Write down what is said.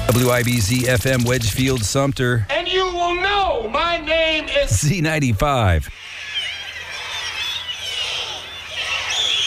WIBZ FM Wedgefield Sumter. And you will know my name is Z95.